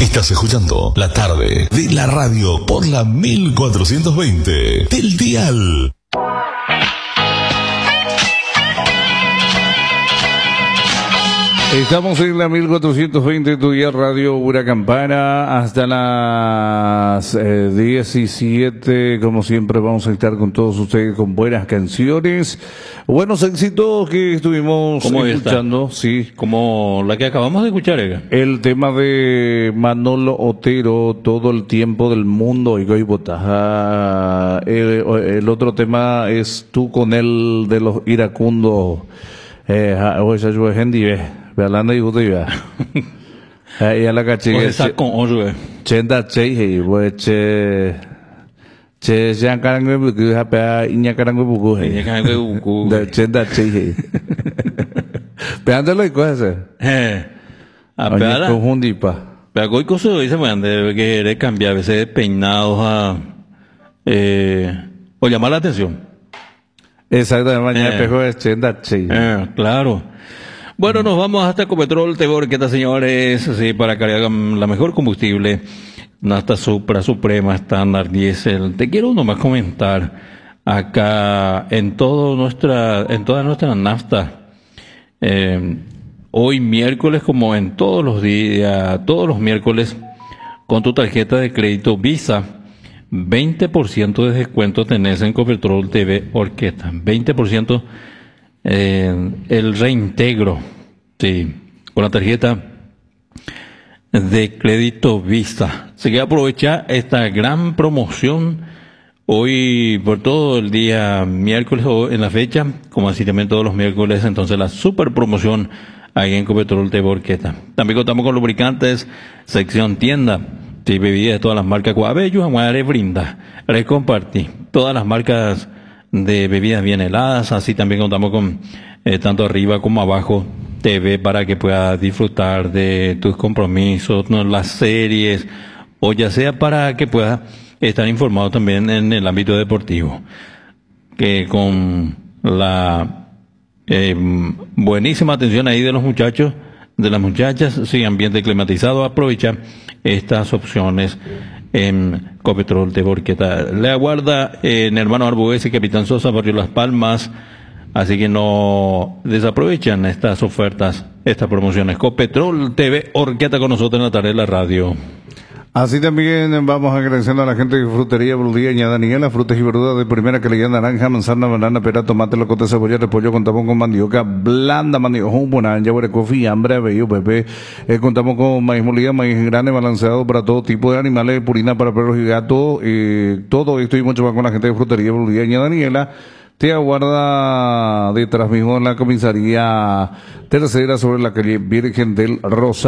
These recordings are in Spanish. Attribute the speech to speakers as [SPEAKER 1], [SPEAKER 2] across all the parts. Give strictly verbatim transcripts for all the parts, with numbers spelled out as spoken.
[SPEAKER 1] Estás escuchando La Tarde de la Radio por la mil cuatrocientos veinte del dial.
[SPEAKER 2] Estamos en la mil cuatrocientos veinte, tu día Radio Huracampana, hasta las eh, diecisiete. Como siempre, vamos a estar con todos ustedes con buenas canciones, buenos éxitos que estuvimos escuchando. Esta? Sí,
[SPEAKER 3] como la que acabamos de escuchar. Ega.
[SPEAKER 2] El tema de Manolo Otero, Todo el tiempo del mundo. Y el, el otro tema es Tú con él, de los iracundos. Eh, Belanda y Udia. Y a la cachiga.
[SPEAKER 3] Con Orwe.
[SPEAKER 2] Chenda Che, Weche. Che, Jean Carangwe, because Hapa, Iña Carangwe Bugu. The Chenda Che. Peándolo y cosas.
[SPEAKER 3] Eh.
[SPEAKER 2] A peada. Con Jundipa.
[SPEAKER 3] Pero hay cosas que dicen, debe querer cambiar, a veces peinados a. Eh. O llamar la atención.
[SPEAKER 2] Exactamente, mañana pejo es Chenda Che.
[SPEAKER 3] Eh, claro. Bueno, nos vamos hasta Ecopetrol Te Borqueta, señores, sí, para cargar la mejor combustible, Nafta Supra, Suprema, Estándar, Diesel. Te quiero nomás comentar, acá en todo nuestra, en toda nuestra nafta, eh, hoy miércoles, como en todos los días, todos los miércoles, con tu tarjeta de crédito Visa, veinte por ciento de descuento tenés en Ecopetrol T V Orquesta, veinte por ciento. Eh, el reintegro, sí, con la tarjeta de crédito Visa. Se quiere aprovechar esta gran promoción hoy por todo el día miércoles o en la fecha, como así también todos los miércoles. Entonces la super promoción ahí en Ecopetrol de Borqueta. También contamos con lubricantes, sección tienda, sí, bebidas de todas las marcas, Coabello, Aguare, Brinda, les compartí todas las marcas de bebidas bien heladas. Así también contamos con eh, tanto arriba como abajo T V para que puedas disfrutar de tus compromisos, ¿no? Las series, o ya sea para que puedas estar informado también en el ámbito deportivo, que con la eh, buenísima atención ahí de los muchachos, de las muchachas, sí, ambiente climatizado, aprovecha estas opciones en Ecopetrol de Borqueta. Le aguarda en Hermano Arbues y Capitán Sosa, Barrio Las Palmas, así que no desaprovechan estas ofertas, estas promociones. Ecopetrol T V Orqueta con nosotros en la tarde de la radio.
[SPEAKER 2] Así también vamos agradeciendo a la gente de Frutería Brudiña Daniela, frutas y verduras de primera calidad, naranja, manzana, banana, pera, tomate, locote, cebolla, repollo, contamos con mandioca blanda, mandioca, buena, ya coffee, hambre, bello, bebé, eh, contamos con maíz molida, maíz grande, balanceado para todo tipo de animales, purina para perros y gatos, eh, todo esto y mucho más con la gente de Frutería Brudiña Daniela. Te aguarda detrás mismo en la comisaría tercera sobre la calle Virgen del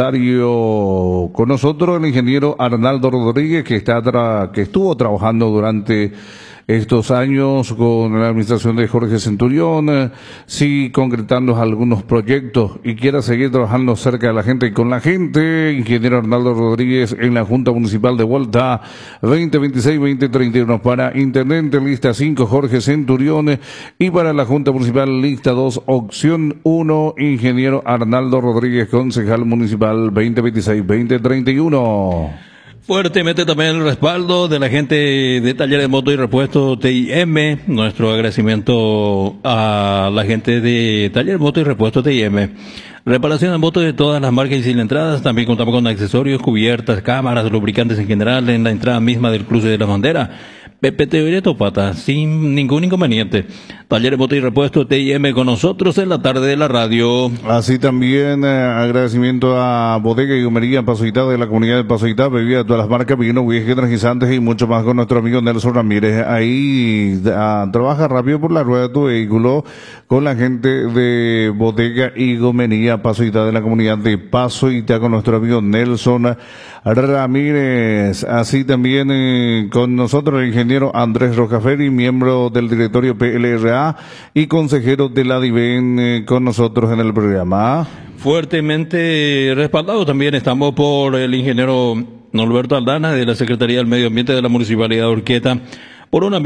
[SPEAKER 2] Rosario. Con nosotros el ingeniero Arnaldo Rodríguez, que está tra que estuvo trabajando durante estos años con la administración de Jorge Centurión, eh, sí, concretando algunos proyectos y quiera seguir trabajando cerca de la gente y con la gente. Ingeniero Arnaldo Rodríguez en la Junta Municipal de Vuelta veinte veintiséis veinte treinta y uno para Intendente lista cinco Jorge Centurión y para la Junta Municipal lista dos opción uno Ingeniero Arnaldo Rodríguez, concejal municipal veinte veintiséis veinte treinta y uno.
[SPEAKER 3] Fuertemente también el respaldo de la gente de Talleres de Moto y Repuesto T I M. Nuestro agradecimiento a la gente de Talleres Moto y Repuesto T I M. Reparación de motos de todas las marcas y cilindradas. También contamos con accesorios, cubiertas, cámaras, lubricantes en general en la entrada misma del cruce de la bandera. P P T y Topata, sin ningún inconveniente. Talleres Moto y Repuesto T I M con nosotros en la tarde de la radio.
[SPEAKER 2] Así también eh, agradecimiento a Bodega y Gomería Pasoitá de la comunidad de Pasoitá, bebida de todas las marcas, vino, whisky, energizantes y mucho más con nuestro amigo Nelson Ramírez. Ahí a, trabaja rápido por la rueda de tu vehículo con la gente de Bodega y Gomería Pasoitá de la comunidad de Pasoitá con nuestro amigo Nelson Ramírez. Así también eh, con nosotros el ingeniero Andrés Rocaferi, miembro del directorio P L R A y consejero de la DIVEN, eh, con nosotros en el programa.
[SPEAKER 3] Fuertemente respaldado también estamos por el ingeniero Norberto Aldana de la Secretaría del Medio Ambiente de la Municipalidad de Urqueta, por una